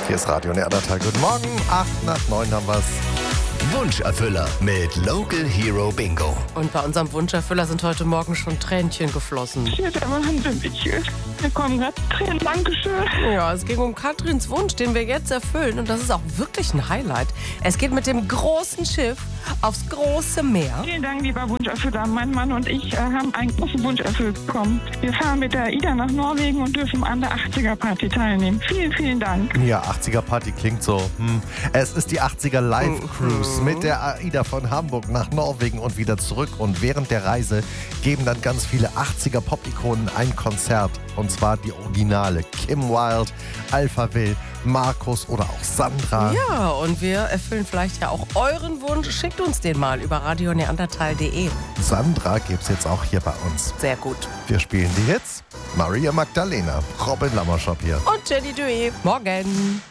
Hier ist Radio Neandertal. Guten Morgen, 8 nach 9 haben wir's. Wunscherfüller mit Local Hero Bingo. Und bei unserem Wunscherfüller sind heute Morgen schon Tränchen geflossen. Ja, der Wahnsinn. Wir kommen gerade Tränen. Dankeschön. Ja, es ging um Katrins Wunsch, den wir jetzt erfüllen. Und das ist auch wirklich ein Highlight. Es geht mit dem großen Schiff aufs große Meer. Vielen Dank, lieber Wunscherfüller. Mein Mann und ich haben einen großen Wunsch erfüllt bekommen. Wir fahren mit der AIDA nach Norwegen und dürfen an der 80er-Party teilnehmen. Vielen, vielen Dank. Ja, 80er-Party klingt so. Es ist die 80er Live-Cruise mit der AIDA von Hamburg nach Norwegen und wieder zurück. Und während der Reise geben dann ganz viele 80er-Pop-Ikonen ein Konzert. Und zwar die Originale. Kim Wilde, Alphaville, Markus oder auch Sandra. Ja, und wir erfüllen vielleicht ja auch euren Wunsch. Schickt uns den mal über radioneandertal.de. Sandra gibt's jetzt auch hier bei uns. Sehr gut. Wir spielen die Hits. Maria Magdalena, Robin Lammerschop hier. Und Jenny Duet. Morgen.